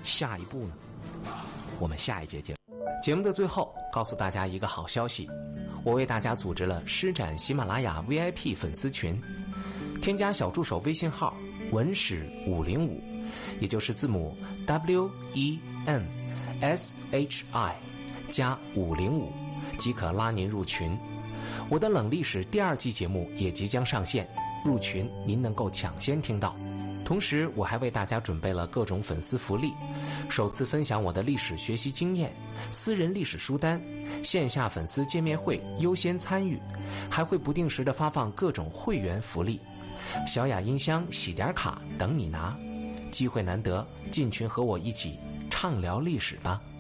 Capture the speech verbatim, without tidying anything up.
下一步呢？我们下一节节目节目的最后告诉大家一个好消息，我为大家组织了施展喜马拉雅 V I P 粉丝群，添加小助手微信号文史五零五，也就是字母 W E N S H I 加五零五，即可拉您入群。我的冷历史第二季节目也即将上线，入群您能够抢先听到。同时我还为大家准备了各种粉丝福利，首次分享我的历史学习经验，私人历史书单，线下粉丝见面会优先参与，还会不定时的发放各种会员福利，小雅音箱、喜点卡等你拿。机会难得，进群和我一起畅聊历史吧。